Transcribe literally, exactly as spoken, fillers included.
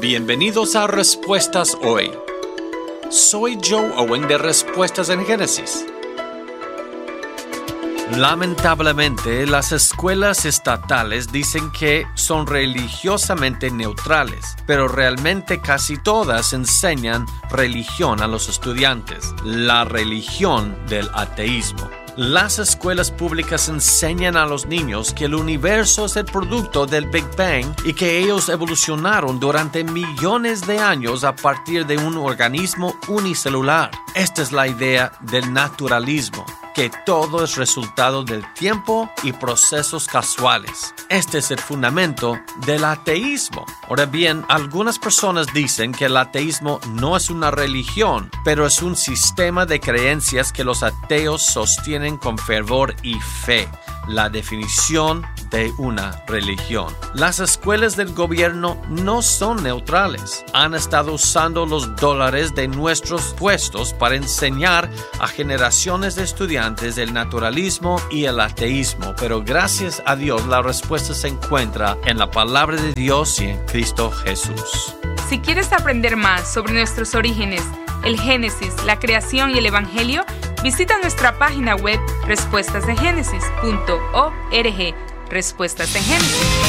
Bienvenidos a Respuestas Hoy. Soy Joe Owen de Respuestas en Génesis. Lamentablemente, las escuelas estatales dicen que son religiosamente neutrales, pero realmente casi todas enseñan religión a los estudiantes, la religión del ateísmo. Las escuelas públicas enseñan a los niños que el universo es el producto del Big Bang y que ellos evolucionaron durante millones de años a partir de un organismo unicelular. Esta es la idea del naturalismo, que todo es resultado del tiempo y procesos casuales. Este es el fundamento del ateísmo. Ahora bien, algunas personas dicen que el ateísmo no es una religión, pero es un sistema de creencias que los ateos sostienen con fervor y fe. La definición de una religión. Las escuelas del gobierno no son neutrales. Han estado usando los dólares de nuestros impuestos para enseñar a generaciones de estudiantes el naturalismo y el ateísmo, pero gracias a Dios la respuesta se encuentra en la palabra de Dios y en Cristo Jesús. Si quieres aprender más sobre nuestros orígenes, el Génesis, la creación y el Evangelio, visita nuestra página web respuestas de génesis punto org. Respuestas en Génesis.